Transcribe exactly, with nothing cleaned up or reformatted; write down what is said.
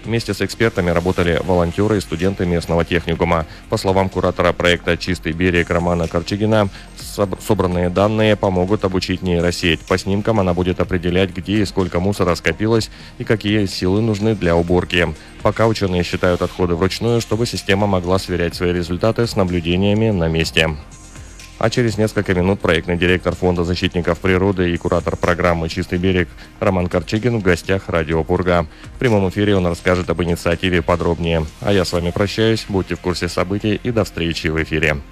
Вместе с экспертами работали волонтеры и студенты местного техникума. По словам куратора проекта «Чистый берег» Романа Корчигина, собранные данные помогут обучить нейросеть. По снимкам она будет определять, где и сколько мусора скопилось и какие силы нужны для уборки. Пока ученые считают отходы вручную, чтобы система могла сверять свои результаты с наблюдениями на месте. А через несколько минут проектный директор Фонда защитников природы и куратор программы «Чистый берег» Роман Корчигин в гостях радио «Пурга». В прямом эфире он расскажет об инициативе подробнее. А я с вами прощаюсь. Будьте в курсе событий и до встречи в эфире.